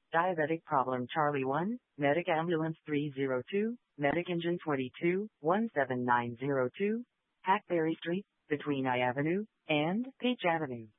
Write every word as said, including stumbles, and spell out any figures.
Diabetic Problem Charlie one, Medic Ambulance three zero two, Medic Engine twenty-two, one seven nine zero two, Hackberry Street, between I Avenue and Peach Avenue.